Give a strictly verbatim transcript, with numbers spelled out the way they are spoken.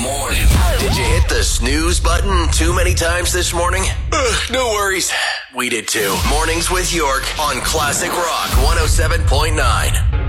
morning. Did you hit the snooze button too many times this morning? Ugh, no worries. We did too. Mornings with York on Classic Rock one oh seven point nine.